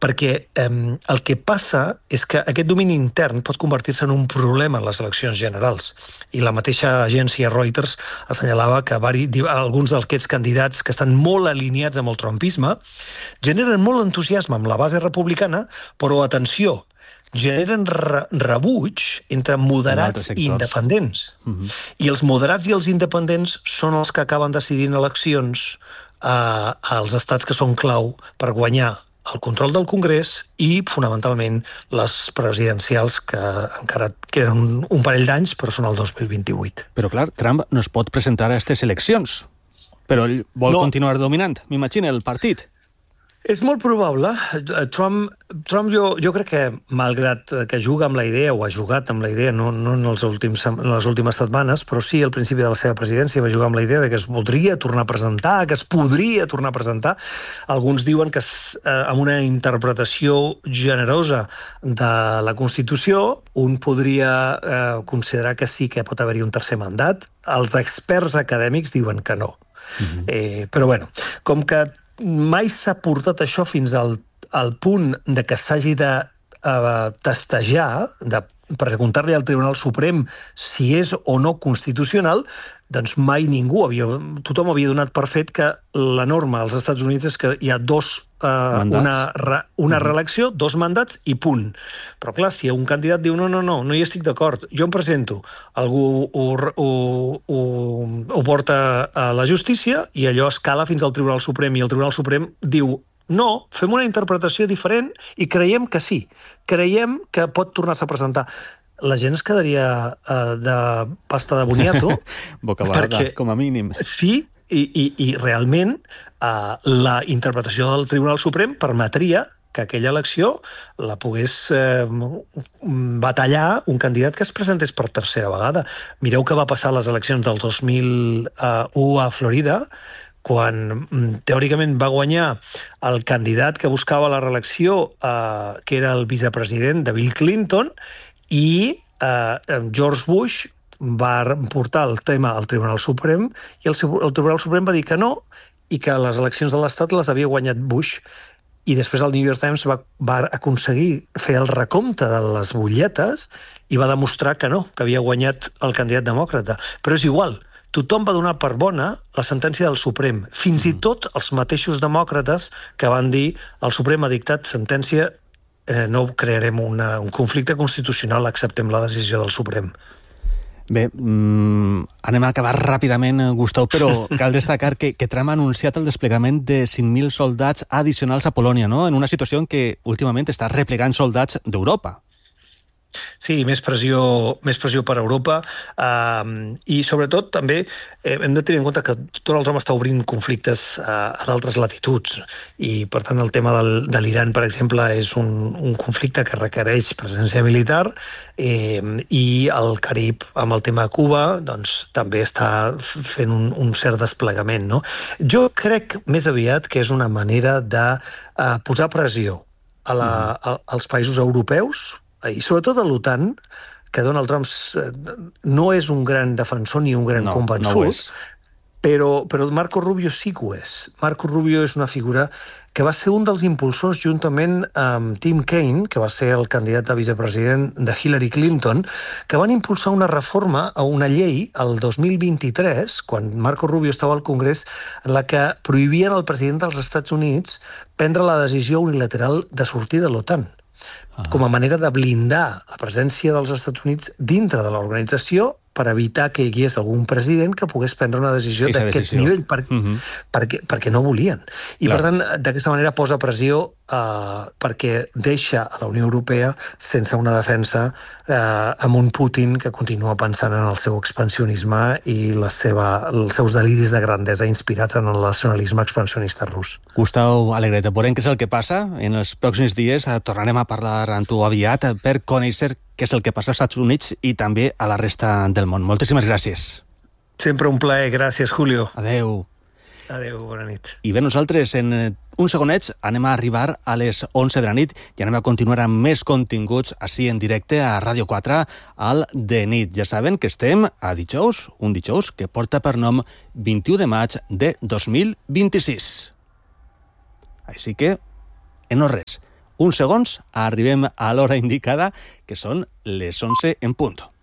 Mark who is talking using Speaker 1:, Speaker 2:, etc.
Speaker 1: perquè el que passa és que aquest domini intern pot convertir-se en un problema en les eleccions generals. I la mateixa agència Reuters assenyalava que alguns d'aquests candidats que estan molt alineats amb el trumpisme generen molt entusiasme amb la base republicana, però, atenció, generen rebuig entre moderats i independents. I els moderats i els independents són els que acaben decidint eleccions als estats que són clau per guanyar el control del Congrés i, fonamentalment, les presidencials, que encara queden un parell d'anys, però són el 2028.
Speaker 2: Però, clar, Trump no es pot presentar a aquestes eleccions, però ell vol continuar dominant, m'imagino, el partit.
Speaker 1: És molt probable. Trump jo crec que, malgrat que juga amb la idea, o ha jugat amb la idea, no en les últimes setmanes, però sí al principi de la seva presidència va jugar amb la idea de que es voldria tornar a presentar, que es podria tornar a presentar. Alguns diuen que amb una interpretació generosa de la Constitució un podria considerar que sí que pot haver-hi un tercer mandat. Els experts acadèmics diuen que no. Però, bueno, com que mai s'ha portat això fins al punt de que s'hagi de testejar, de preguntar-li al Tribunal Suprem si és o no constitucional, doncs mai tothom havia donat per fet que la norma als Estats Units és que hi ha una reelecció, 2 mandats i punt. Però, clar, si un candidat diu no hi estic d'acord, jo em presento, algú ho porta a la justícia i allò escala fins al Tribunal Suprem, i el Tribunal Suprem diu no, fem una interpretació diferent i creiem que sí, creiem que pot tornar-se a presentar. La gent es quedaria de pasta de boniato.
Speaker 2: Bocabada, com a mínim.
Speaker 1: Sí, i realment la interpretació del Tribunal Suprem permetria que aquella elecció la pogués batallar un candidat que es presentés per tercera vegada. Mireu què va passar a les eleccions del 2001 a Florida, quan teòricament va guanyar el candidat que buscava la reelecció, que era el vicepresident de Bill Clinton, i George Bush va portar el tema al Tribunal Suprem i el Tribunal Suprem va dir que no i que les eleccions de l'Estat les havia guanyat Bush. I després el New York Times va aconseguir fer el recompte de les butlletes i va demostrar que no, que havia guanyat el candidat demòcrata. Però és igual, tothom va donar per bona la sentència del Suprem. Fins i tot els mateixos demòcrates que van dir el Suprem ha dictat sentència, no crearem un conflicte constitucional, acceptem la decisió del Suprem.
Speaker 2: Bé, anem a acabar ràpidament, Gustau, però cal destacar que Trump ha anunciat el desplegament de 5.000 soldats addicionals a Polònia, no? En una situació en què últimament està replegant soldats d'Europa.
Speaker 1: Sí, més pressió per Europa, i sobretot també hem de tenir en compte que Donald Trump està obrint conflictes a d'altres latituds, i per tant el tema de l'Iran, per exemple, és un conflicte que requereix presència militar, i el Carib amb el tema de Cuba doncs també està fent un cert desplegament, no? Jo crec més aviat que és una manera de posar pressió als països europeus i sobretot a l'OTAN, que Donald Trump no és un gran defensor ni un gran convençut, però Marco Rubio sí que ho és. Marco Rubio és una figura que va ser un dels impulsors, juntament amb Tim Kaine, que va ser el candidat a vicepresident de Hillary Clinton, que van impulsar una reforma a una llei el 2023, quan Marco Rubio estava al Congrés, en la que prohibien al president dels Estats Units prendre la decisió unilateral de sortir de l'OTAN, com a manera de blindar la presència dels Estats Units dintre de l'organització per evitar que hi hagués algun president que pogués prendre una decisió d'aquest nivell, perquè no volien. I, per tant, d'aquesta manera posa pressió perquè deixa a la Unió Europea sense una defensa, amb un Putin que continua pensant en el seu expansionisme i els seus deliris de grandesa inspirats en el nacionalisme expansionista rus.
Speaker 2: Gustau Alegret, veurem què és el que passa. En els pròxims dies tornarem a parlar amb tu aviat per conèixer què és el que passa als Estats Units i també a la resta del món. Moltíssimes gràcies.
Speaker 1: Sempre un plaer. Gràcies, Julio.
Speaker 2: Adeu.
Speaker 1: Adeu, bona nit.
Speaker 2: I bé, nosaltres en un segonets anem a arribar a les 11 de la nit i anem a continuar amb més continguts així en directe a Ràdio 4 al de nit. Ja saben que estem a dijous, un dijous que porta per nom 21 de maig de 2026. Així que, en no res, uns segons arribem a l'hora indicada, que són les 11 en punt.